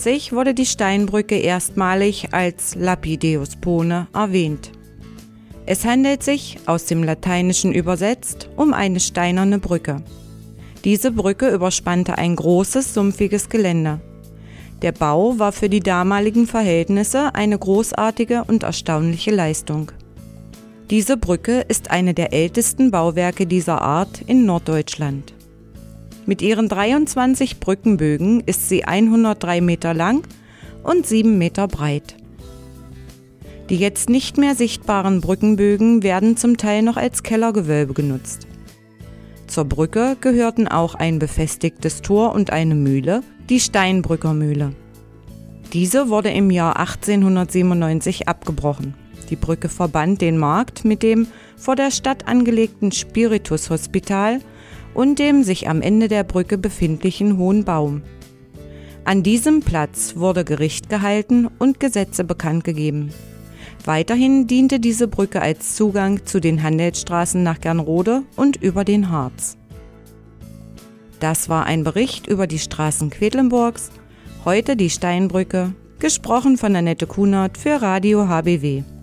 1890 wurde die Steinbrücke erstmalig als Lapideus Pone erwähnt. Es handelt sich, aus dem Lateinischen übersetzt, um eine steinerne Brücke. Diese Brücke überspannte ein großes, sumpfiges Gelände. Der Bau war für die damaligen Verhältnisse eine großartige und erstaunliche Leistung. Diese Brücke ist eine der ältesten Bauwerke dieser Art in Norddeutschland. Mit ihren 23 Brückenbögen ist sie 103 Meter lang und 7 Meter breit. Die jetzt nicht mehr sichtbaren Brückenbögen werden zum Teil noch als Kellergewölbe genutzt. Zur Brücke gehörten auch ein befestigtes Tor und eine Mühle, die Steinbrücker Mühle. Diese wurde im Jahr 1897 abgebrochen. Die Brücke verband den Markt mit dem vor der Stadt angelegten Spiritus-Hospital und dem sich am Ende der Brücke befindlichen Hohen Baum. An diesem Platz wurde Gericht gehalten und Gesetze bekannt gegeben. Weiterhin diente diese Brücke als Zugang zu den Handelsstraßen nach Gernrode und über den Harz. Das war ein Bericht über die Straßen Quedlinburgs, heute die Steinbrücke, gesprochen von Annette Kunert für Radio HBW.